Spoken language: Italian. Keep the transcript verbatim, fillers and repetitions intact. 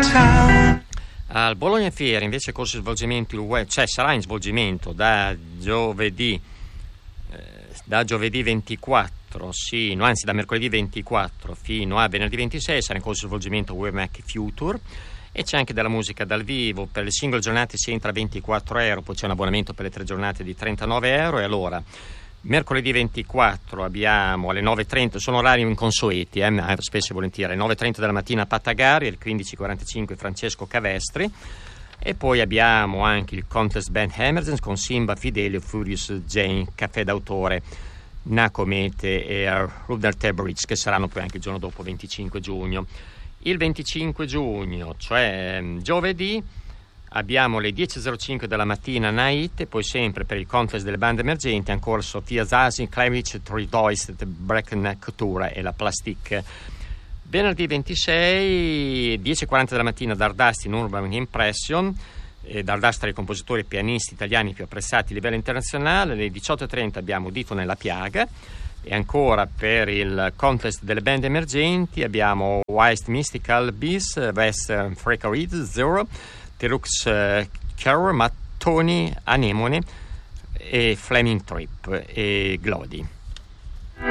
town. Al Bologna Fiera invece corso svolgimento il web, cioè sarà in svolgimento da giovedì eh, da giovedì ventiquattro sino, anzi da mercoledì ventiquattro fino a venerdì ventisei sarà in corso svolgimento Web Mac Future, e c'è anche della musica dal vivo. Per le singole giornate si entra a ventiquattro euro, poi c'è un abbonamento per le tre giornate di trentanove euro. E allora mercoledì ventiquattro abbiamo alle nove e trenta, sono orari inconsueti, eh, ma spesso e volentieri, alle nove e trenta della mattina Patagari, alle quindici e quarantacinque Francesco Cavestri, e poi abbiamo anche il Contest Band Emergence con Simba, Fidelio, Furious Jane, Caffè d'autore, Nacomete e Rudder Tebridge, che saranno poi anche il giorno dopo, venticinque giugno. Il venticinque giugno, cioè giovedì, abbiamo le dieci e zero cinque della mattina Night, e poi sempre per il contest delle bande emergenti ancora Sofia Zasin, Klavich, Tridoist, Breakneck Tour e la Plastic. Venerdì ventisei, dieci e quaranta della mattina Dardasti in Urban Impression, eh, Dardasti tra i compositori e pianisti italiani più apprezzati a livello internazionale. Alle diciotto e trenta abbiamo Dito nella piaga. E ancora per il contest delle band emergenti abbiamo Wise Mystical Beast, Western Freakarid, Zero, Terux uh, Carol, Mattoni, Anemone e Flaming Trip e Glody.